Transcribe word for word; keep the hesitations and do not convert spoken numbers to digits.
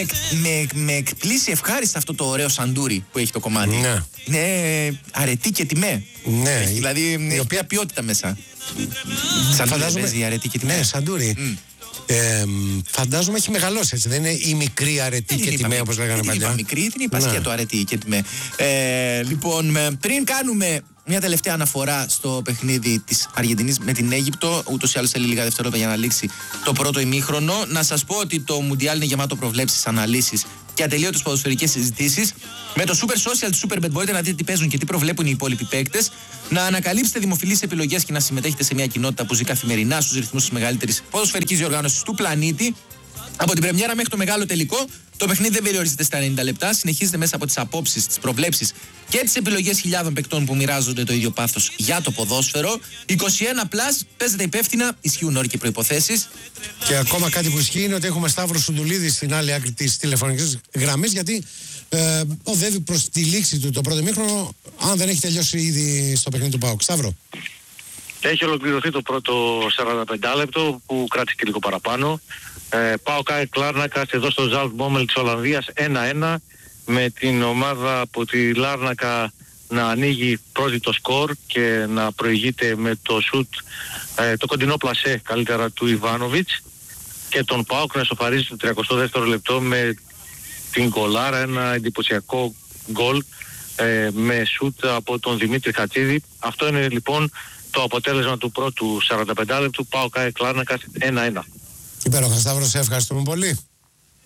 Με, με εκπλήσει ευχάριστα αυτό το ωραίο σαντούρι που έχει το κομμάτι. Ναι. Είναι αρετή και τιμέ. Ναι. Έχει, δηλαδή η οποία... οποία ποιότητα μέσα. Σαντούρι παίζει αρετή και τιμέ. Ναι, σαντούρι. Mm. Ε, φαντάζομαι έχει μεγαλώσει έτσι. Δεν είναι η μικρή αρετή και τιμέ όπως λέγανε παλιά. Δεν είπα μικρή, την είπα σκέτο αρετή και τιμέ. Ε, λοιπόν, πριν κάνουμε μια τελευταία αναφορά στο παιχνίδι της Αργεντινής με την Αίγυπτο, ούτως ή άλλως θέλει λίγα δευτερόλεπτα για να λήξει το πρώτο ημίχρονο. Να σας πω ότι το Μουντιάλ είναι γεμάτο προβλέψεις, αναλύσεις και ατελείωτες ποδοσφαιρικές συζητήσεις. Με το Super Social του Superbet μπορείτε να δείτε τι παίζουν και τι προβλέπουν οι υπόλοιποι παίκτες, να ανακαλύψετε δημοφιλείς επιλογές και να συμμετέχετε σε μια κοινότητα που ζει καθημερινά στους ρυθμούς της μεγαλύτερης ποδοσφαιρικής διοργάνωσης του πλανήτη. Από την πρεμιέρα μέχρι το μεγάλο τελικό, το παιχνίδι δεν περιορίζεται στα ενενήντα λεπτά. Συνεχίζεται μέσα από τις απόψεις, τις προβλέψεις και τις επιλογές χιλιάδων παικτών που μοιράζονται το ίδιο πάθος για το ποδόσφαιρο. είκοσι ένα πλας, παίζετε υπεύθυνα, ισχύουν όροι και προϋποθέσεις. Και ακόμα κάτι που ισχύει είναι ότι έχουμε Σταύρο Σουντουλίδη στην άλλη άκρη της τηλεφωνικής γραμμής, γιατί ε, οδεύει προς τη λήξη του το πρώτο ημίχρονο, αν δεν έχει τελειώσει ήδη στο παιχνίδι του ΠΑΟΚ. Σταύρο. Έχει ολοκληρωθεί το πρώτο σαράντα πέντε λεπτό που κράτησε και λίγο παραπάνω. Ε, ΠΑΟΚ Λάρνακας εδώ στο Ζαλτ Μπόμελ της Ολλανδίας ένα ένα, με την ομάδα από τη Λάρνακα να ανοίγει πρώτη το σκορ και να προηγείται με το σουτ, ε, το κοντινό πλασέ καλύτερα του Ιβάνοβιτς, και τον ΠΑΟΚ να σοφαρίζει στο τριακοστό δεύτερο λεπτό με την γκολάρα, ένα εντυπωσιακό γκολ ε, με σουτ από τον Δημήτρη Χατσίδη. Αυτό είναι λοιπόν το αποτέλεσμα του πρώτου σαράντα πέντε λεπτού. ΠΑΟΚ Λάρνακας ένα ένα. Υπέροχα, Σταύρο, σε ευχαριστούμε πολύ.